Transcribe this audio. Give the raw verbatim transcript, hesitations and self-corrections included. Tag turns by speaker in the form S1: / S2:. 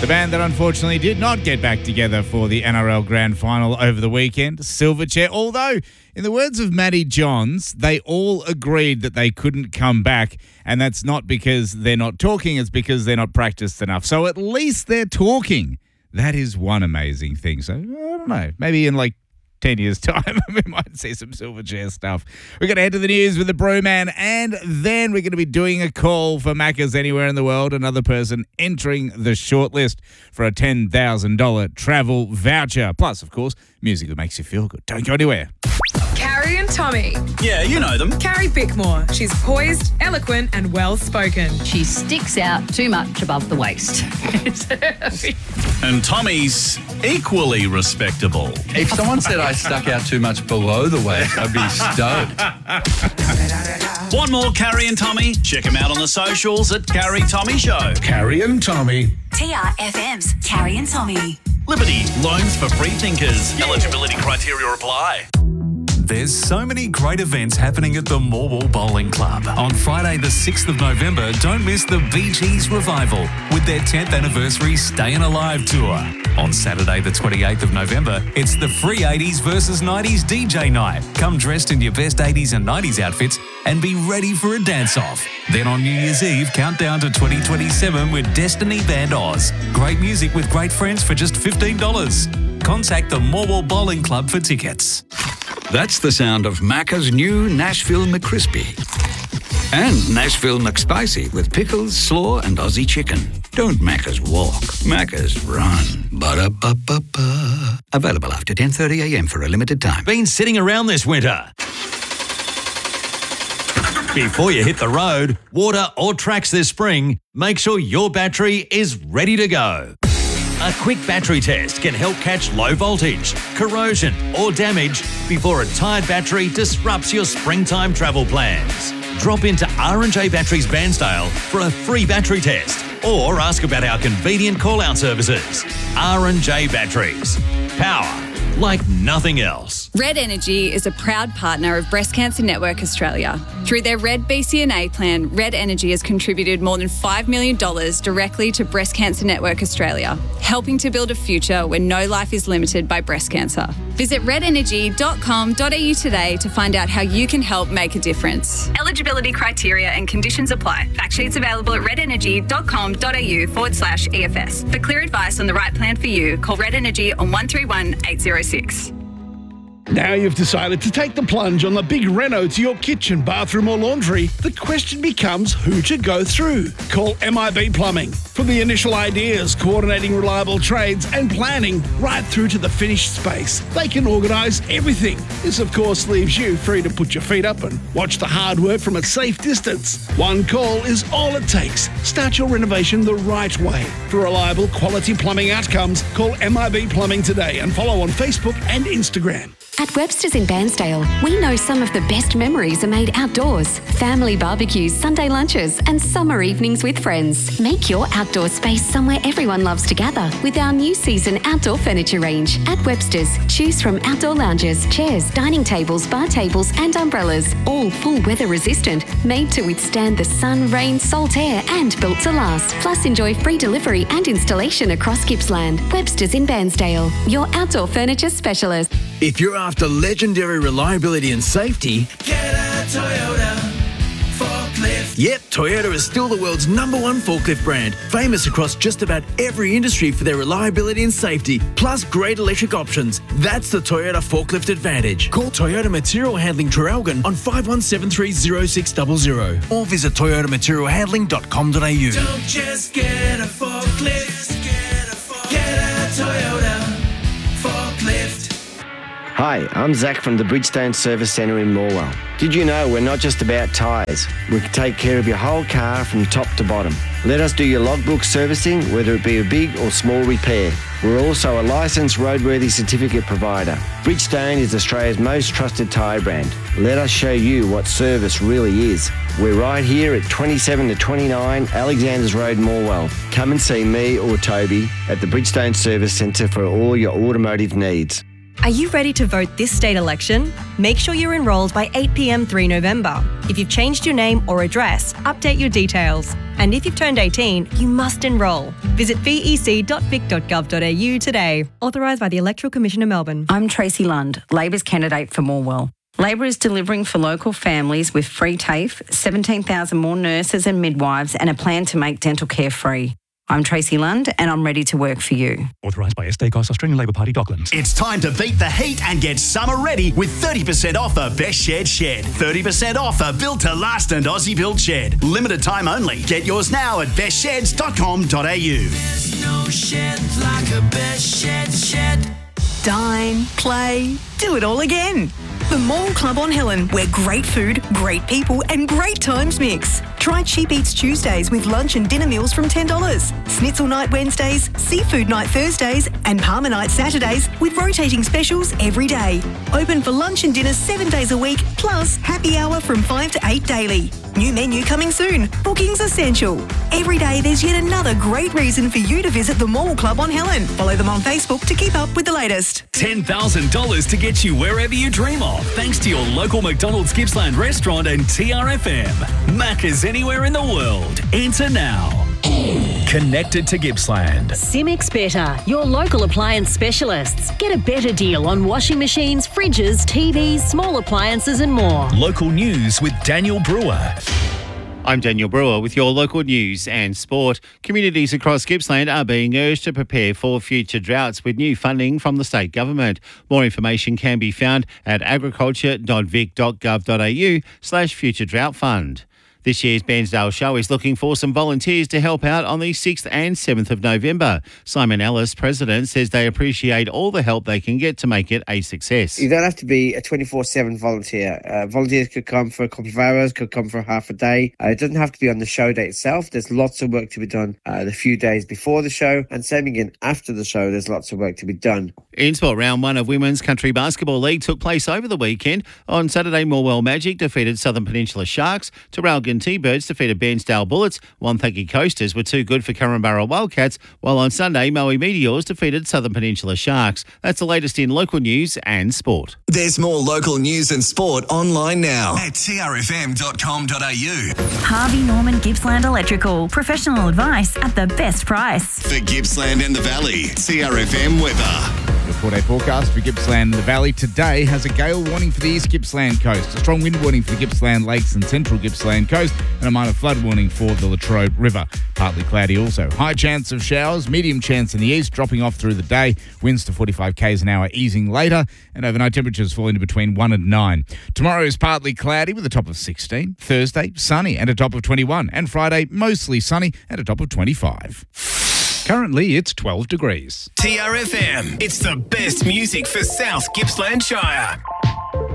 S1: The band that unfortunately did not get back together for the N R L Grand Final over the weekend, Silverchair, although, in the words of Matty Johns, they all agreed that they couldn't come back, and that's not because they're not talking, it's because they're not practiced enough. So at least they're talking. That is one amazing thing. So, I don't know, maybe in like ten years' time, we might see some Silverchair stuff. We're going to head to the news with the Brewman, and then we're going to be doing a call for Macca's anywhere in the world. Another person entering the shortlist for a ten thousand dollars travel voucher. Plus, of course, music that makes you feel good. Don't go anywhere.
S2: Carrie and Tommy.
S3: Yeah, you know them.
S2: Carrie Bickmore. She's poised, eloquent, and well-spoken.
S4: She sticks out too much above the waist.
S3: And Tommy's equally respectable.
S5: If someone said I stuck out too much below the waist, I'd be stoked.
S3: Want more Carrie and Tommy? Check them out on the socials at Carrie Tommy Show.
S6: Carrie and Tommy.
S7: T R F M's Carrie and Tommy.
S3: Liberty, loans for free thinkers. Eligibility criteria apply.
S8: There's so many great events happening at the Morwell Bowling Club. On Friday the sixth of November, don't miss the Bee Gees Revival with their tenth anniversary Stayin' Alive tour. On Saturday the twenty-eighth of November, it's the Free eighties versus nineties D J night. Come dressed in your best eighties and nineties outfits and be ready for a dance-off. Then on New Year's Eve, countdown to twenty twenty-seven with Destiny Band Oz. Great music with great friends for just fifteen dollars. Contact the Morwell Bowling Club for tickets.
S9: That's the sound of Macca's new Nashville McCrispy. And Nashville McSpicy with pickles, slaw, and Aussie chicken. Don't Macca's walk, Macca's run. Ba-da-ba-ba-ba. Available after ten thirty a m for a limited time.
S10: Been sitting around this winter? Before you hit the road, water or tracks this spring, make sure your battery is ready to go. A quick battery test can help catch low voltage, corrosion or damage before a tired battery disrupts your springtime travel plans. Drop into R and J Batteries Bairnsdale for a free battery test or ask about our convenient call-out services. R and J Batteries. Power like nothing else.
S11: Red Energy is a proud partner of Breast Cancer Network Australia. Through their Red B C N A plan, Red Energy has contributed more than five million dollars directly to Breast Cancer Network Australia, helping to build a future where no life is limited by breast cancer. Visit red energy dot com dot a u today to find out how you can help make a difference. Eligibility criteria and conditions apply. Fact sheets available at red energy dot com dot a u forward slash E F S. For clear advice on the right plan for you, call Red Energy on one three one eight zero six.
S6: Now you've decided to take the plunge on the big reno to your kitchen, bathroom or laundry, the question becomes who to go through. Call M I B Plumbing. From the initial ideas, coordinating reliable trades and planning, right through to the finished space, they can organise everything. This of course leaves you free to put your feet up and watch the hard work from a safe distance. One call is all it takes. Start your renovation the right way. For reliable quality plumbing outcomes, call M I B Plumbing today and follow on Facebook and Instagram.
S12: At Webster's in Bairnsdale, we know some of the best memories are made outdoors. Family barbecues, Sunday lunches, and summer evenings with friends. Make your outdoor space somewhere everyone loves to gather with our new season outdoor furniture range. At Webster's, choose from outdoor lounges, chairs, dining tables, bar tables, and umbrellas, all full weather resistant, made to withstand the sun, rain, salt air, and built to last. Plus, enjoy free delivery and installation across Gippsland. Webster's in Bairnsdale, your outdoor furniture specialist.
S13: If you're after legendary reliability and safety,
S14: get a Toyota forklift.
S13: Yep, Toyota is still the world's number one forklift brand, famous across just about every industry for their reliability and safety, plus great electric options. That's the Toyota Forklift Advantage. Call Toyota Material Handling Traralgon on five one seven three zero six zero zero or visit toyota material handling dot com dot a u.
S14: Don't just get a forklift, get a, forklift. Get a Toyota forklift.
S15: Hi, I'm Zach from the Bridgestone Service Centre in Morwell. Did you know we're not just about tyres? We can take care of your whole car from top to bottom. Let us do your logbook servicing, whether it be a big or small repair. We're also a licensed roadworthy certificate provider. Bridgestone is Australia's most trusted tyre brand. Let us show you what service really is. We're right here at twenty-seven to twenty-nine Alexanders Road, Morwell. Come and see me or Toby at the Bridgestone Service Centre for all your automotive needs.
S16: Are you ready to vote this state election? Make sure you're enrolled by eight p.m. three November. If you've changed your name or address, update your details. And if you've turned eighteen, you must enrol. Visit v e c dot vic dot gov dot a u today. Authorised by the Electoral Commission of Melbourne.
S17: I'm Tracy Lund, Labor's candidate for Morwell. Labor is delivering for local families with free TAFE, seventeen thousand more nurses and midwives, and a plan to make dental care free. I'm Tracy Lund, and I'm ready to work for you.
S18: Authorised by S D Goss, Australian Labor Party, Docklands.
S3: It's time to beat the heat and get summer ready with thirty percent off a Best Shed Shed. thirty percent off a built to last and Aussie built shed. Limited time only. Get yours now at best sheds dot com dot a u.
S14: There's no shed like a Best Shed Shed.
S19: Dine, play, do it all again. The Mall Club on Helen, where great food, great people and great times mix. Try Cheap Eats Tuesdays with lunch and dinner meals from ten dollars. Schnitzel Night Wednesdays, Seafood Night Thursdays and Parma Night Saturdays with rotating specials every day. Open for lunch and dinner seven days a week, plus happy hour from five to eight daily. New menu coming soon. Bookings essential. Every day there's yet another great reason for you to visit the Mall Club on Helen. Follow them on Facebook to keep up with the latest.
S10: ten thousand dollars to get you wherever you dream of, thanks to your local McDonald's Gippsland restaurant and T R F M. Macca's anywhere in the world. Enter now. Connected to Gippsland.
S20: Simix Better, your local appliance specialists. Get a better deal on washing machines, fridges, T Vs, small appliances and more.
S10: Local news with Daniel Brewer.
S1: I'm Daniel Brewer with your local news and sport. Communities across Gippsland are being urged to prepare for future droughts with new funding from the state government. More information can be found at agriculture dot vic dot gov dot a u slash future drought fund. This year's Bairnsdale Show is looking for some volunteers to help out on the sixth and seventh of November. Simon Ellis, President, says they appreciate all the help they can get to make it a success.
S21: You don't have to be a twenty-four seven volunteer. Uh, volunteers could come for a couple of hours, could come for half a day. Uh, it doesn't have to be on the show day itself. There's lots of work to be done uh, the few days before the show, and same again after the show, there's lots of work to be done.
S1: In sport, round one of Women's Country Basketball League took place over the weekend. On Saturday, Morwell Magic defeated Southern Peninsula Sharks. Terralgan T-Birds defeated Bairnsdale Bullets. Wonthaggi Coasters were too good for Currambara Wildcats, while on Sunday, Moe Meteors defeated Southern Peninsula Sharks. That's the latest in local news and sport.
S22: There's more local news and sport online now at t r f m dot com dot a u.
S23: Harvey Norman Gippsland Electrical. Professional advice at the best price.
S22: For Gippsland and the Valley, T R F M weather.
S1: Your four-day forecast for Gippsland and the Valley today has a gale warning for the East Gippsland coast, a strong wind warning for the Gippsland Lakes and Central Gippsland coast, and a minor flood warning for the Latrobe River. Partly cloudy also. High chance of showers, medium chance in the east, dropping off through the day. Winds to forty-five k's an hour, easing later, and overnight temperatures falling to between one and nine. Tomorrow is partly cloudy with a top of sixteen. Thursday, sunny and a top of twenty-one. And Friday, mostly sunny and a top of twenty-five.
S24: Currently, it's twelve degrees.
S22: T R F M, it's the best music for South Gippsland Shire.